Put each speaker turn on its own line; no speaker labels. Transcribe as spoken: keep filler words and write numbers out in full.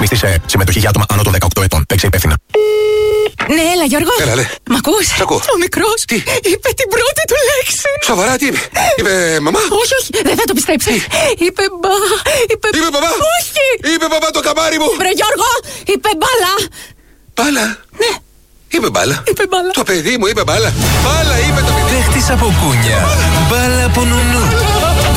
ρυθμιστή σε συμμετοχή για άτομα άνω των δεκαοκτώ ετών. Παίξε υπεύθυνα.
Ναι, έλα Γιώργο.
Έλα, λέ.
Μ' ακούς?
Σ' ακούω.
Ο μικρός
Τι?
είπε την πρώτη του λέξη.
Σοβαρά, τι είπε? Είπε μαμά?
Όχι, όχι, δεν θα το πιστέψεις. Είπε μπα. Είπε,
είπε μπαμπά.
Όχι.
Είπε μπαμπά το καμάρι μου.
Βρε Γιώργο, είπε μπάλα.
Μπάλα.
Ναι.
Είπε μπάλα.
Είπε μπάλα.
Το παιδί μου είπε μπάλα. Μπάλα είπε το παιδί.
Παίχτης από κούνια. Μπάλα από νουνού.